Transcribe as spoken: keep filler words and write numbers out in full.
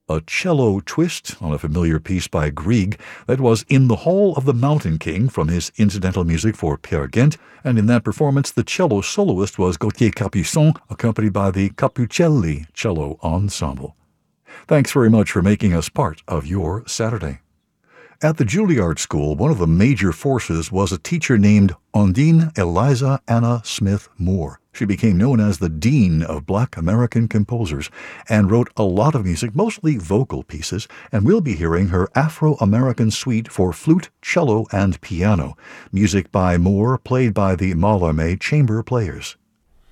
a cello twist on a familiar piece by Grieg that was In the Hall of the Mountain King from his incidental music for Peer Gynt, and in that performance the cello soloist was Gauthier Capuçon, accompanied by the Capucelli Cello Ensemble. Thanks very much for making us part of your Saturday. At the Juilliard School, one of the major forces was a teacher named Ondine Eliza Anna Smith Moore. She became known as the Dean of Black American Composers and wrote a lot of music, mostly vocal pieces, and we'll be hearing her Afro-American Suite for flute, cello, and piano, music by Moore played by the Mallarmé Chamber Players.